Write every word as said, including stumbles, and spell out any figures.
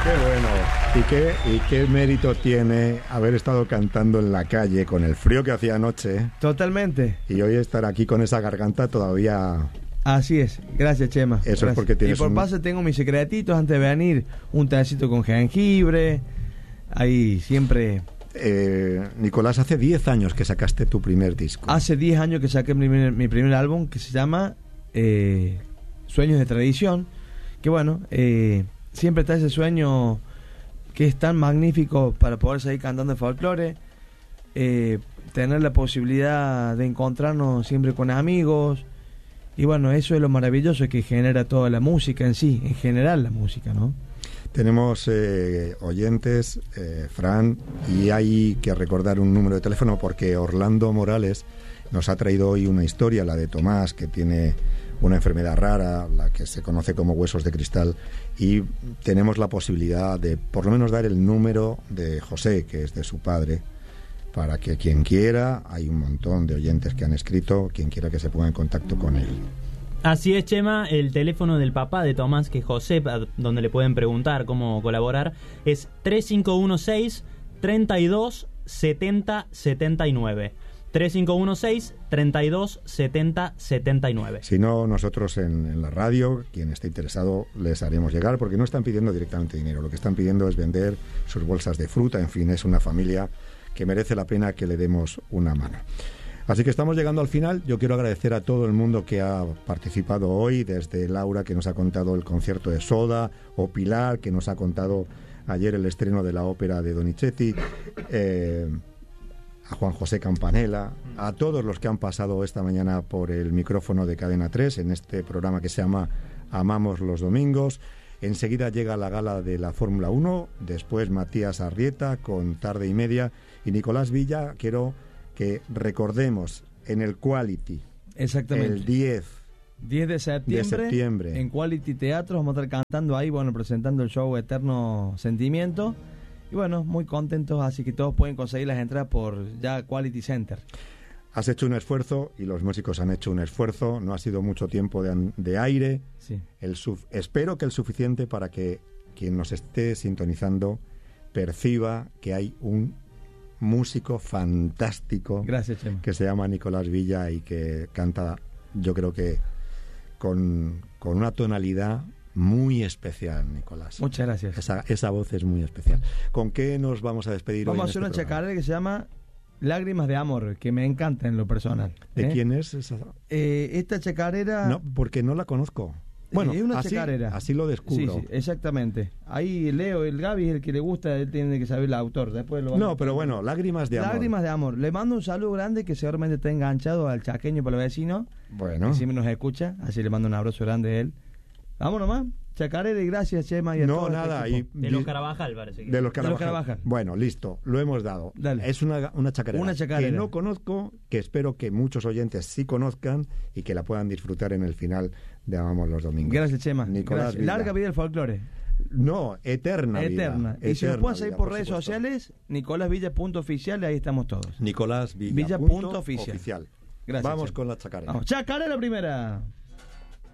Qué bueno. ¿Y qué, y qué mérito tiene haber estado cantando en la calle con el frío que hacía anoche? Totalmente. Y hoy estar aquí con esa garganta todavía... Así es. Gracias, Chema. Eso Gracias. es porque tienes Y por un... paso tengo mis secretitos antes de venir. Un tecito con jengibre. Ahí siempre... Eh, Nicolás, hace diez años que sacaste tu primer disco. Hace diez años que saqué mi primer, mi primer álbum, que se llama eh, Sueños de Tradición. Que bueno, eh, siempre está ese sueño que es tan magnífico para poder seguir cantando el folclore, eh, tener la posibilidad de encontrarnos siempre con amigos. Y bueno, eso es lo maravilloso que genera toda la música en sí, en general la música, ¿no? Tenemos eh, oyentes, eh, Fran, y hay que recordar un número de teléfono porque Orlando Morales nos ha traído hoy una historia, la de Tomás, que tiene una enfermedad rara, la que se conoce como huesos de cristal, y tenemos la posibilidad de por lo menos dar el número de José, que es de su padre, para que quien quiera, hay un montón de oyentes que han escrito, quien quiera que se ponga en contacto con él. Así es, Chema, el teléfono del papá de Tomás, que es José, donde le pueden preguntar cómo colaborar, es tres cinco uno seis, treinta y dos, setenta, setenta y nueve. tres cinco uno seis, treinta y dos, setenta, setenta y nueve. Si no, nosotros en, en la radio, quien esté interesado, les haremos llegar, porque no están pidiendo directamente dinero, lo que están pidiendo es vender sus bolsas de fruta, en fin, es una familia que merece la pena que le demos una mano. Así que estamos llegando al final. Yo quiero agradecer a todo el mundo que ha participado hoy, desde Laura, que nos ha contado el concierto de Soda, o Pilar, que nos ha contado ayer el estreno de la ópera de Donizetti, eh, a Juan José Campanella, a todos los que han pasado esta mañana por el micrófono de Cadena tres en este programa que se llama Amamos los Domingos. Enseguida llega la gala de la Fórmula uno, después Matías Arrieta con Tarde y Media, y Nicolás Villa. Quiero que recordemos en el Quality, exactamente, el diez de septiembre, de septiembre en Quality Teatro vamos a estar cantando ahí, bueno, presentando el show Eterno Sentimiento, y bueno, muy contentos, así que todos pueden conseguir las entradas por ya Quality Center. Has hecho un esfuerzo y los músicos han hecho un esfuerzo, no ha sido mucho tiempo de, de aire, sí. el suf- espero que el suficiente para que quien nos esté sintonizando perciba que hay un músico fantástico. Gracias, Chema. Que se llama Nicolás Villa y que canta, yo creo que con, con una tonalidad muy especial, Nicolás. Muchas gracias. Esa, esa voz es muy especial. ¿Con qué nos vamos a despedir vamos hoy? Vamos a hacer este una chacarera que se llama Lágrimas de Amor, que me encanta en lo personal. ¿De ¿eh? quién es esa? Eh, esta chacarera... No, porque no la conozco. Bueno, es una así, chacarera. así lo descubro. Sí, sí, exactamente. Ahí Leo, el Gaby es el que le gusta, él tiene que saber el autor. Después lo no, pero bueno, Lágrimas de Amor. Lágrimas de Amor. Le mando un saludo grande que seguramente está enganchado al chaqueño por los vecinos. Bueno. Que siempre nos escucha, así le mando un abrazo grande a él. Vamos nomás. Chacarera y gracias, Chema. Y a no, todo nada. este Y, de los Carabajal, parece que. De los Carabajal. De los Carabajal. Bueno, listo, lo hemos dado. Dale. Es una, una chacarera, una chacarera que no conozco, que espero que muchos oyentes sí conozcan y que la puedan disfrutar en el final de Amamos los Domingos. Gracias, Chema. Nicolás Gracias. Larga vida el folclore. No, eterna Eterna. vida. Y si nos pueden seguir por, por redes supuesto. sociales, Nicolás Villa punto oficial, ahí estamos todos. Nicolás Villa, Villa punto punto oficial. oficial. Gracias, Vamos Chema. con la chacarera. Vamos, chacarera primera.